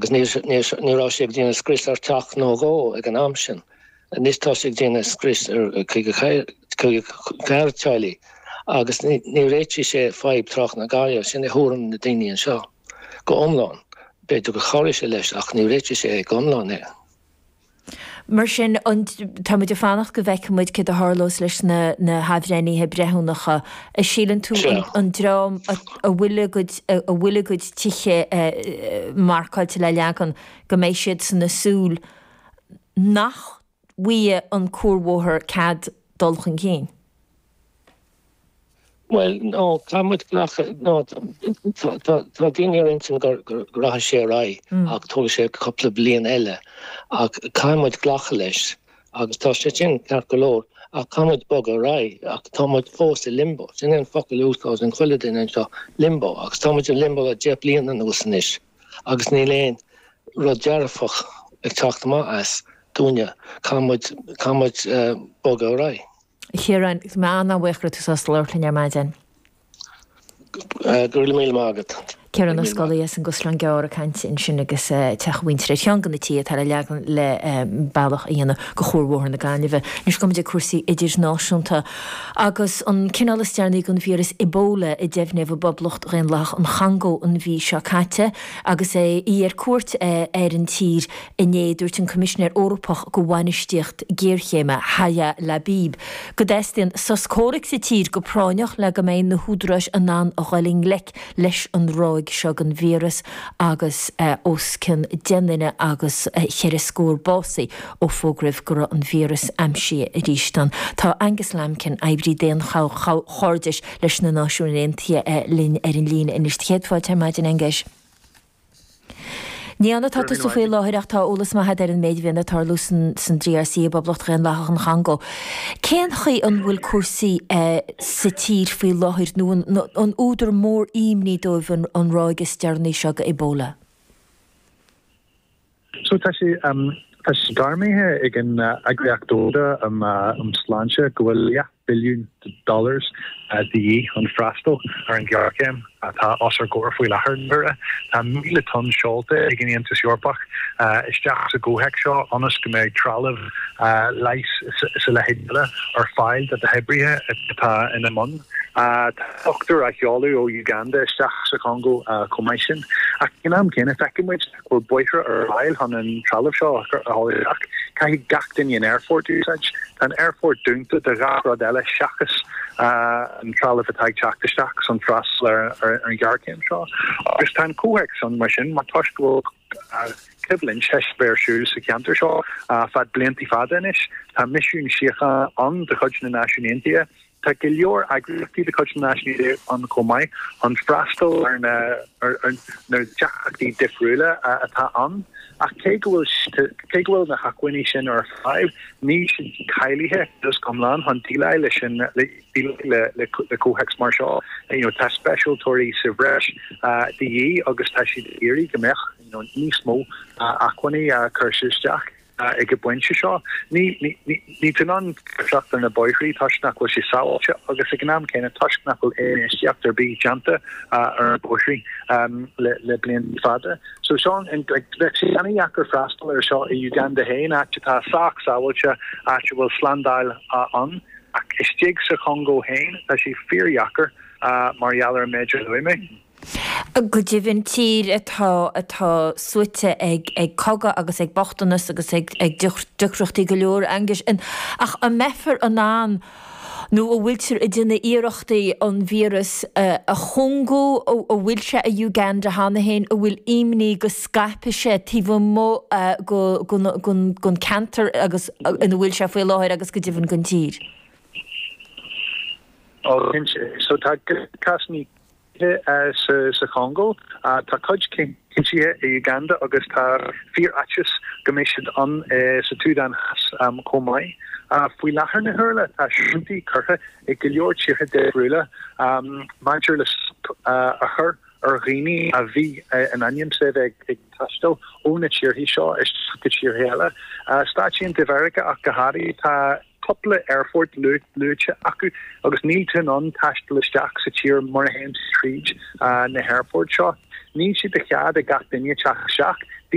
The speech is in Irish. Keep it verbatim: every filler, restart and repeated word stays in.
agus nírá sé dína scris ar teach nógó ag an amsin. Nis tá sé dína scris ar gairteáilí, agus ní réití sé fáib trach na gáir sin é thuúran na daoine an seo. Go omláin, beidir go choir sé leis ach ní réití sé ag omláin é. Mar sin tá muid fánach go bheice muid cé a hálós leis na hafhréníthe brethúnacha a sílan tú an drám a bhuiile go tiche marcáilte le leagan go méid siad san nasúl nach bhuia an cuarmhóthar cad dulchan céin. Well, no, clamid glach, no, tá daoine rintin gur ratha sé rai, ach tóla sé coppla bliain eile, ach clamid glach leis, agus tá sé sin ceart go leor, ach clamid bog a rai, ach támid fós i limbo, sin an focail úscás an chuile din an seo limbo, ach támid a limbo a dé bliain an úsanis, agus ní léon rud dearfach ag teachta má as dúine, clamid bog a rai. Chiaran, má anna bhuichra tú sas leirlainn ar maidin? Gur le mí mágad. Ciaran na scola an goslan gear a cant in sin agus teachhaintre teangan na tí tar a leagan le bailach íana go chóirmhór na gáinimh. Nís gom de cuasaí idir náisiúnta agus an cineálas dearnaí gon víras Ebola i deimhneh boblocht réon lech an changó an bhí seo caite agus é í ar cuairt ar an tír iné dúirt an Commissioner Eorpach go bhainisteocht géirchéime Haya Labib. Go deistíonn sa scóric sa tír go práineach le go méid na húdrais an ná a ghailín lec leis an rá seo an vírus agus oscin déine agus chéir scór bósaí ó fógribh go an vírus amsí a rístan. Tá Angus Lamkin aibrí déon cháirdis leis na náisiúnaontaí lín ar an lín inis chéadháil te maidin Angus. Ní anna tá sa fé láthir ach tá ólas mai ar an méid bhíonna tar lúsan san D R C bablacht réon lech an changó. Cén chuí an bhfuil cuasaí sa tír fao láthir nó an údar mór íomní dóibh an ráigus dearnaí seo go Ebola? So tá sé tá sé darmaithe ag an agriachtóda am sláinte go bhfuil billiún dollars dí an freastal ar an ghearcéim tá osar góir faoi lethir tá míle ton seolta ag an Aontas Eorpach isteach sa ggóthaic seo anas go méid trealamh leis sa lehéile ar fáil de hebrithe atá ina mun. Doctor a cheolú ó Uganda isteach sa Congo cumáid sin ach gnám céanna feicimid bhfuil buithre ar fáil chun an trealamh seo a háileach cai gach daoine an airport úsáid an airport dúnta de rárad eile seachas an trealamh atá teachtasteach san freastal ar an ghearcéim seo. Agus tá cóhaic san mar sin má tuiscil Kiblin seisbéirsúil sa ceantar seo fad bliantí fada inis tá misiún siacha an de chuid na náisiúnaontaithe tá go leor agriachtaí de chuid na náisiúnaontaithe an chomáid an freastal ar na deachtaí difriúile atá an ach cé go bhfuil na hacuine sin ar fáib ní sin cailíthe dus comláin an díla lei sin le cóhaic mar seo tá specialtóirí sa bhreis dí agus tá si éirí go meach níos mó acuine chuirsisteach ag go buinte seo. Ní tú an seachtar na boithrí tuisnach bhfuil sé sáilte agus ag gnám céine tuisnach bhfuil éisteach ar bí deanta ar boithrí le blion fada. So seán sé annaíachar freastal ar seo i Uganda héin áte tá saach sáilte áte bhfuil slandáil an ach istíigh sa Congo héin tá sé fíorheachar margheallar méidir luime. Go dtíhann tír atá atá suite ag ag coga agus ag bochtanas agus ag duchreachtaí go leor Angus ach a mefar an án nó a bhfuiltear i dtine iarachtaí an vírus a chungó ó bhfuilse a Uganda hána héin a bhfuil imní go scaipise tíomh mó gon cantar agus in bhfuil se faoi láthir agus go dtíhann gon tír. So tá casní sa Congo tá chuid cinnte i Uganda agus tá fíor aitches goméisiid an sa túdan chomáid faoi lethir na thuirla tá siúntaí curtha ag go leor tíortha déhrúla maidir le a chur ar riine a bhí an aim sé ag tastal ó na tíorthaí seo is go tíortha eile stáisiún de bherica ach go háirí tá couple airport luúte acu agus níl tún an taisteisteach sa tír mar a hen tríd na airport seo. Ní si de chead a gach duine teach seach